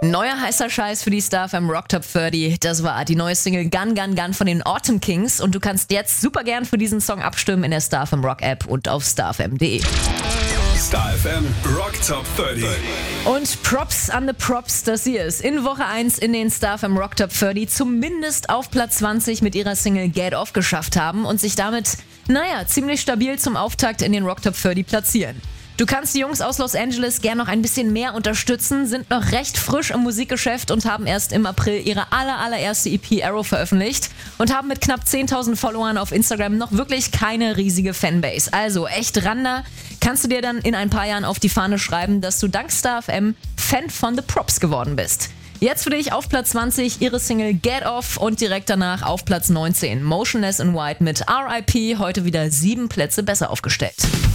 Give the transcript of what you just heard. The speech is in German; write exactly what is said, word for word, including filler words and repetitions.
Neuer heißer Scheiß für die Star F M Rock Top dreißig. Das war die neue Single Gun Gun Gun von den Autumn Kings. Und du kannst jetzt super gern für diesen Song abstimmen in der Star F M Rock App und auf starfm punkt de. Star F M Rock Top dreißig. Und Props an the Props, dass sie es in Woche eins in den Star F M Rock Top dreißig zumindest auf Platz zwanzig mit ihrer Single Get Off geschafft haben und sich damit, naja, ziemlich stabil zum Auftakt in den Rock Top dreißig platzieren. Du kannst die Jungs aus Los Angeles gern noch ein bisschen mehr unterstützen, sind noch recht frisch im Musikgeschäft und haben erst im April ihre aller, allererste E P Arrow veröffentlicht und haben mit knapp zehntausend Followern auf Instagram noch wirklich keine riesige Fanbase. Also echt ran da, kannst du dir dann in ein paar Jahren auf die Fahne schreiben, dass du dank Star F M Fan von The Props geworden bist. Jetzt für dich auf Platz zwanzig ihre Single Get Off und direkt danach auf Platz neunzehn Motionless in White mit R I P, heute wieder sieben Plätze besser aufgestellt.